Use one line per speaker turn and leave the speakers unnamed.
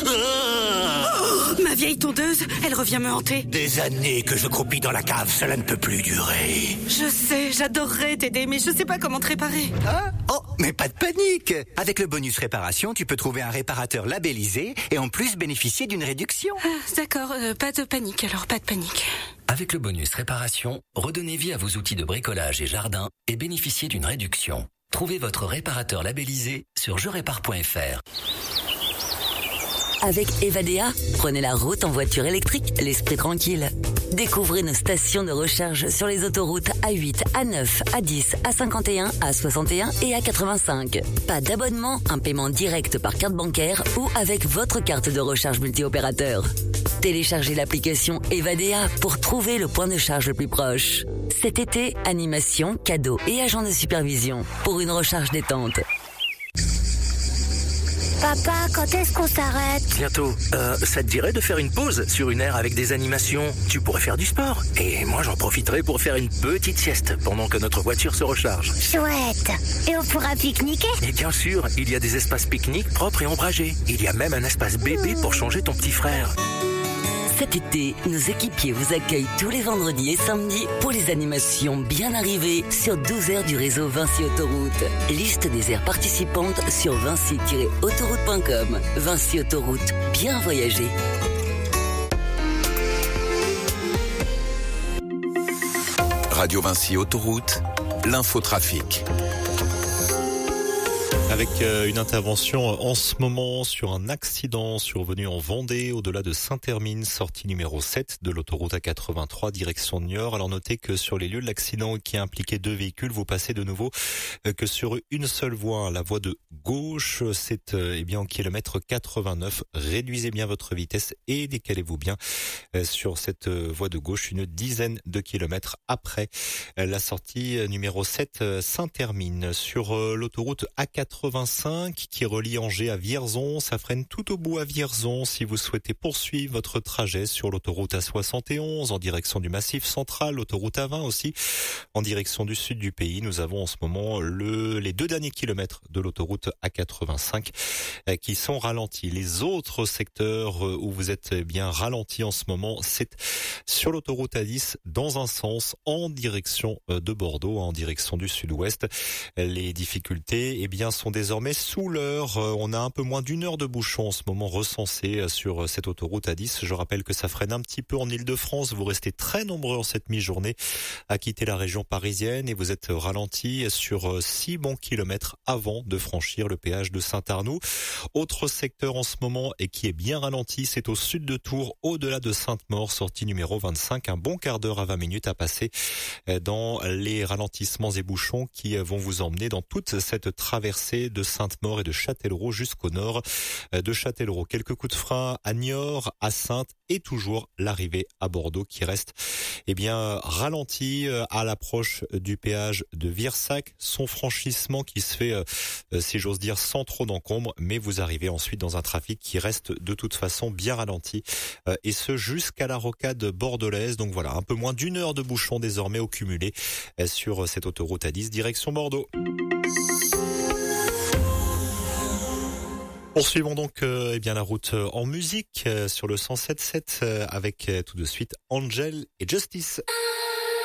Ma vieille tondeuse, elle revient me hanter.
Des années que je croupis dans la cave, cela ne peut plus durer.
Je sais, j'adorerais t'aider, mais je sais pas comment te réparer.
Ah, oh, mais pas de panique. Avec le bonus réparation, tu peux trouver un réparateur labellisé et en plus bénéficier d'une réduction.
Ah, d'accord, pas de panique alors, pas de panique.
Avec le bonus réparation, redonnez vie à vos outils de bricolage et jardin et bénéficiez d'une réduction. Trouvez votre réparateur labellisé sur jerépare.fr.
Avec Evadea, prenez la route en voiture électrique, l'esprit tranquille. Découvrez nos stations de recharge sur les autoroutes A8, A9, A10, A51, A61 et A85. Pas d'abonnement, un paiement direct par carte bancaire ou avec votre carte de recharge multi-opérateur. Téléchargez l'application Evadea pour trouver le point de charge le plus proche. Cet été, animation, cadeaux et agents de supervision pour une recharge détente.
Papa, quand est-ce qu'on s'arrête?
Bientôt. Ça te dirait de faire une pause sur une aire avec des animations? Tu pourrais faire du sport. Et moi, j'en profiterai pour faire une petite sieste pendant que notre voiture se recharge.
Chouette. Et on pourra pique-niquer?
Et bien sûr, il y a des espaces pique-nique propres et ombragés. Il y a même un espace bébé pour changer ton petit frère.
Cet été, nos équipiers vous accueillent tous les vendredis et samedis pour les animations bien arrivées sur 12 aires du réseau Vinci Autoroute. Liste des aires participantes sur vinci-autoroute.com. Vinci Autoroute, bien voyager.
Radio Vinci Autoroute, l'infotrafic.
Avec une intervention en ce moment sur un accident survenu en Vendée, au-delà de Saint-Hermine, sortie numéro 7 de l'autoroute A83, direction Niort. Alors notez que sur les lieux de l'accident qui a impliqué 2 véhicules, vous passez de nouveau que sur une seule voie, la voie de gauche, c'est bien au kilomètre 89. Réduisez bien votre vitesse et décalez-vous bien sur cette voie de gauche une dizaine de kilomètres après la sortie numéro 7 Saint-Hermine. Sur l'autoroute A85 qui relie Angers à Vierzon, ça freine tout au bout à Vierzon si vous souhaitez poursuivre votre trajet sur l'autoroute A71 en direction du Massif Central, l'autoroute A20 aussi en direction du sud du pays. Nous avons en ce moment les 2 derniers kilomètres de l'autoroute A85 qui sont ralentis. Les autres secteurs où vous êtes bien ralentis en ce moment, c'est sur l'autoroute A10 dans un sens en direction de Bordeaux, en direction du sud-ouest. Les difficultés sont désormais sous l'heure. On a un peu moins d'1 heure de bouchon en ce moment recensé sur cette autoroute A10. Je rappelle que ça freine un petit peu en Île-de-France. Vous restez très nombreux en cette mi-journée à quitter la région parisienne et vous êtes ralentis sur 6 bons kilomètres avant de franchir le péage de Saint-Arnoux. Autre secteur en ce moment et qui est bien ralenti, c'est au sud de Tours, au-delà de Sainte-Maure, sortie numéro 25. Un bon quart d'heure à 20 minutes à passer dans les ralentissements et bouchons qui vont vous emmener dans toute cette traversée de Sainte-Maure et de Châtellerault jusqu'au nord de Châtellerault. Quelques coups de frein à Niort, à Saintes et toujours l'arrivée à Bordeaux qui reste ralenti à l'approche du péage de Virsac. Son franchissement qui se fait, si j'ose dire, sans trop d'encombre, mais vous arrivez ensuite dans un trafic qui reste de toute façon bien ralenti et ce jusqu'à la rocade bordelaise. Donc voilà, un peu moins d'1 heure de bouchon désormais au cumulé sur cette autoroute A10 direction Bordeaux. Poursuivons donc la route en musique sur le 107.7 avec tout de suite Angel et Justice.